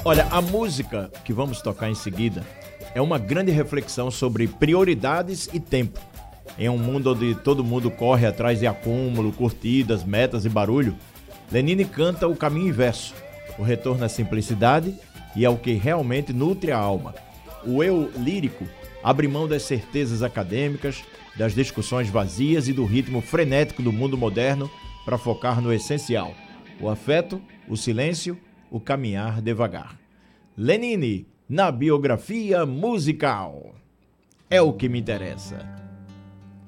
Olha, a música que vamos tocar em seguida é uma grande reflexão sobre prioridades e tempo. Em um mundo onde todo mundo corre atrás de acúmulo, curtidas, metas e barulho, Lenine canta o caminho inverso, o retorno à simplicidade e ao que realmente nutre a alma. O eu lírico abre mão das certezas acadêmicas, das discussões vazias e do ritmo frenético do mundo moderno para focar no essencial: o afeto, o silêncio, o caminhar devagar. Lenine, na biografia musical. É o que me interessa.